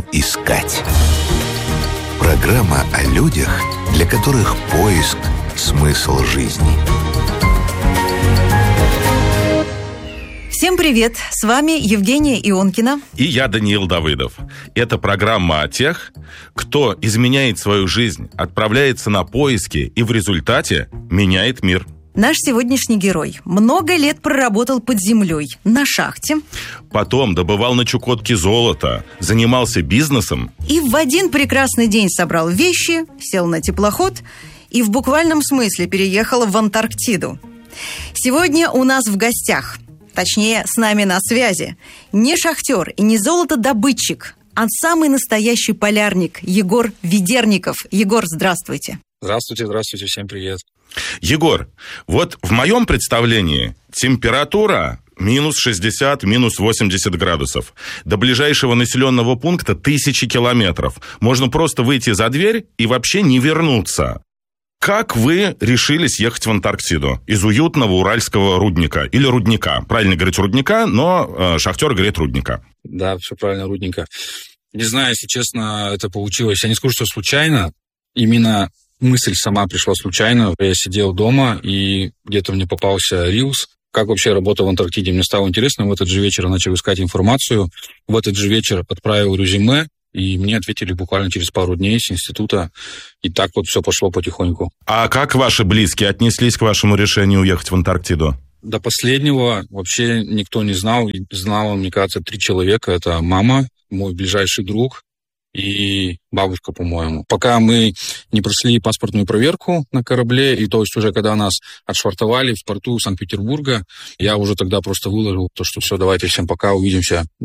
искать. Программа о людях, для которых поиск – смысл жизни. Всем привет! С вами Евгения Ионкина. И я, Даниил Давыдов. Это программа о тех, кто изменяет свою жизнь, отправляется на поиски и в результате меняет мир. Наш сегодняшний герой много лет проработал под землей, на шахте. Потом добывал на Чукотке золото, занимался бизнесом. И в один прекрасный день собрал вещи, сел на теплоход и в буквальном смысле переехал в Антарктиду. Сегодня у нас в гостях, точнее, с нами на связи, не шахтер и не золотодобытчик, а самый настоящий полярник Егор Ведерников. Егор, здравствуйте. Здравствуйте, всем привет. Егор, вот в моем представлении температура минус 60, минус 80 градусов. До ближайшего населенного пункта 1000 километров. Можно просто выйти за дверь и вообще не вернуться. Как вы решились ехать в Антарктиду из уютного уральского рудника? Или рудника. Правильно говорить рудника, но шахтер говорит рудника. Да, все правильно, рудника. Не знаю, если честно, это получилось. Я не скажу, что случайно. Именно мысль сама пришла случайно. Я сидел дома, и где-то мне попался рилс. Как вообще работа в Антарктиде? Мне стало интересно. В этот же вечер я начал искать информацию. В этот же вечер отправил резюме. И мне ответили буквально через пару дней с института. И так вот все пошло потихоньку. А как ваши близкие отнеслись к вашему решению уехать в Антарктиду? До последнего вообще никто не знал. Знало, мне кажется, 3 человека. Это мама, мой ближайший друг и бабушка, по-моему. Пока мы не прошли паспортную проверку на корабле, и то есть уже когда нас отшвартовали в порту Санкт-Петербурга, я уже тогда просто выложил то, что все, давайте всем пока, увидимся